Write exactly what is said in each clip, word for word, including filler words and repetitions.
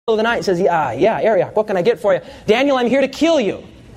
of the night says, yeah, yeah, Arioch, what can I get for you? Daniel, I'm here to kill you.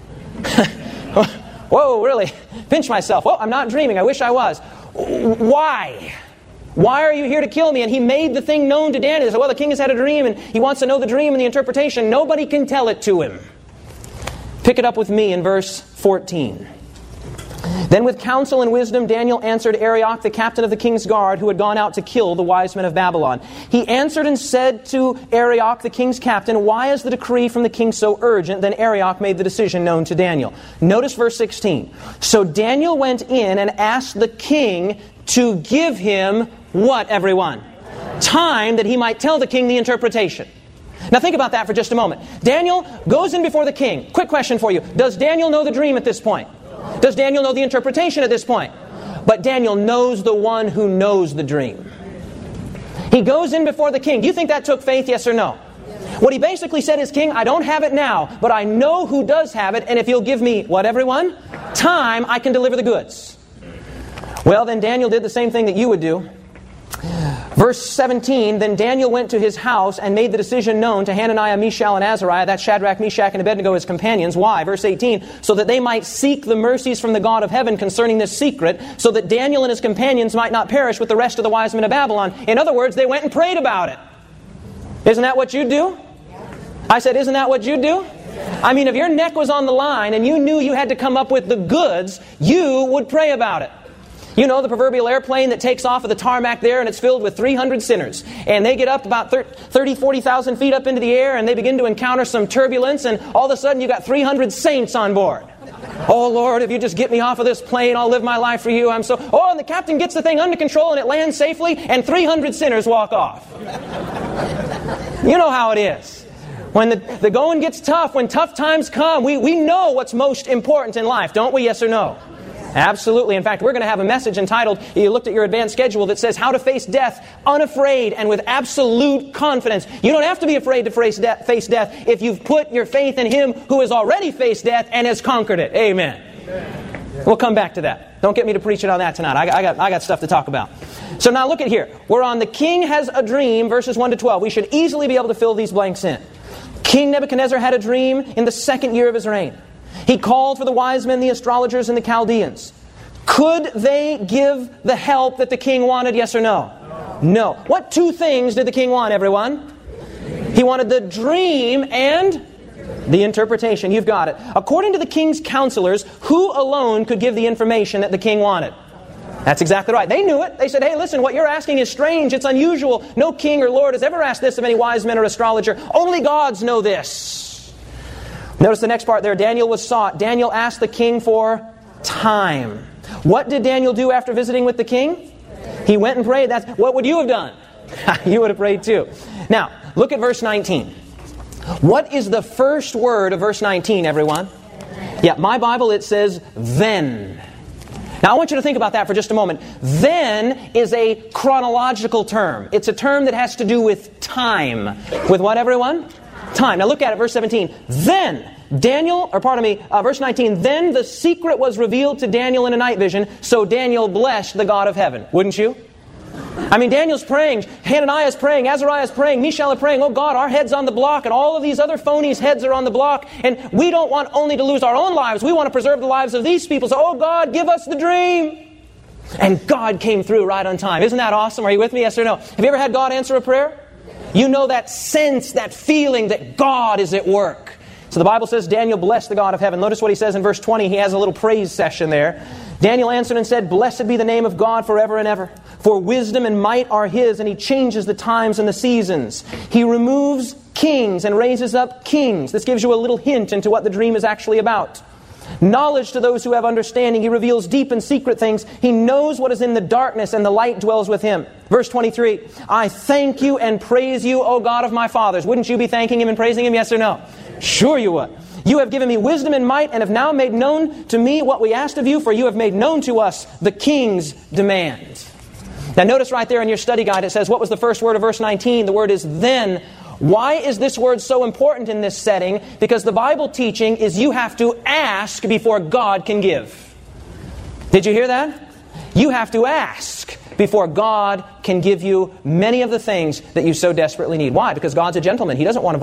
Whoa, really? Pinch myself. Oh, I'm not dreaming. I wish I was. Why? Why are you here to kill me? And he made the thing known to Daniel. He said, well, the king has had a dream, and he wants to know the dream and the interpretation. Nobody can tell it to him. Pick it up with me in verse fourteen. Then with counsel and wisdom, Daniel answered Arioch, the captain of the king's guard, who had gone out to kill the wise men of Babylon. He answered and said to Arioch, the king's captain, why is the decree from the king so urgent? Then Arioch made the decision known to Daniel. Notice verse sixteen. So Daniel went in and asked the king to give him what, everyone? Time that he might tell the king the interpretation. Now think about that for just a moment. Daniel goes in before the king. Quick question for you. Does Daniel know the dream at this point? Does Daniel know the interpretation at this point? But Daniel knows the one who knows the dream. He goes in before the king. Do you think that took faith, yes or no? What he basically said is, King, I don't have it now, but I know who does have it, and if you'll give me, what everyone? Time, I can deliver the goods. Well, then Daniel did the same thing that you would do. Verse seventeen, then Daniel went to his house and made the decision known to Hananiah, Mishael, and Azariah, that's Shadrach, Meshach, and Abednego, his companions. Why? Verse eighteen, so that they might seek the mercies from the God of heaven concerning this secret, so that Daniel and his companions might not perish with the rest of the wise men of Babylon. In other words, they went and prayed about it. Isn't that what you do? I said, isn't that what you do? I mean, if your neck was on the line and you knew you had to come up with the goods, you would pray about it. You know, the proverbial airplane that takes off of the tarmac there and it's filled with three hundred sinners. And they get up about thirty, forty thousand feet up into the air and they begin to encounter some turbulence, and all of a sudden you got three hundred saints on board. Oh, Lord, if you just get me off of this plane, I'll live my life for you. I'm so... Oh, and the captain gets the thing under control and it lands safely and three hundred sinners walk off. You know how it is. When the, the going gets tough, when tough times come, we, we know what's most important in life, don't we? Yes or no? Absolutely. In fact, we're going to have a message entitled, you looked at your advanced schedule, that says how to face death unafraid and with absolute confidence. You don't have to be afraid to face death, face death if you've put your faith in Him who has already faced death and has conquered it. Amen. Amen. We'll come back to that. Don't get me to preach it on that tonight. I, I, got, I got stuff to talk about. So now look at here. We're on the king has a dream, verses one to twelve. We should easily be able to fill these blanks in. King Nebuchadnezzar had a dream in the second year of his reign. He called for the wise men, the astrologers, and the Chaldeans. Could they give the help that the king wanted, yes or no? No. No. What two things did the king want, everyone? He wanted the dream and the interpretation. You've got it. According to the king's counselors, who alone could give the information that the king wanted? That's exactly right. They knew it. They said, hey, listen, what you're asking is strange. It's unusual. No king or lord has ever asked this of any wise men or astrologer. Only gods know this. Notice the next part there. Daniel was sought. Daniel asked the king for time. What did Daniel do after visiting with the king? He went and prayed. That's what would you have done? You would have prayed too. Now, look at verse nineteen. What is the first word of verse nineteen, everyone? Yeah, my Bible, it says, then. Now, I want you to think about that for just a moment. Then is a chronological term. It's a term that has to do with time. With what, everyone? Time. Now look at it, verse seventeen. Then Daniel, or pardon me, uh, verse nineteen, then the secret was revealed to Daniel in a night vision, so Daniel blessed the God of heaven. Wouldn't you? I mean, Daniel's praying, Hananiah is praying, Azariah is praying, Mishael is praying, oh God, our head's on the block, and all of these other phonies' heads are on the block, and we don't want only to lose our own lives, we want to preserve the lives of these people, so oh God, give us the dream. And God came through right on time. Isn't that awesome? Are you with me, yes or no? Have you ever had God answer a prayer? You know that sense, that feeling that God is at work. So the Bible says Daniel blessed the God of heaven. Notice what he says in verse twenty. He has a little praise session there. Daniel answered and said, blessed be the name of God forever and ever. For wisdom and might are His, and He changes the times and the seasons. He removes kings and raises up kings. This gives you a little hint into what the dream is actually about. Knowledge to those who have understanding. He reveals deep and secret things. He knows what is in the darkness, and the light dwells with Him. Verse twenty-three, I thank you and praise you, O God of my fathers. Wouldn't you be thanking Him and praising Him, yes or no? Sure you would. You have given me wisdom and might, and have now made known to me what we asked of you, for you have made known to us the king's demand. Now notice right there in your study guide, it says, what was the first word of verse nineteen? The word is then. Why is this word so important in this setting? Because the Bible teaching is you have to ask before God can give. Did you hear that? You have to ask before God can give you many of the things that you so desperately need. Why? Because God's a gentleman. He doesn't want to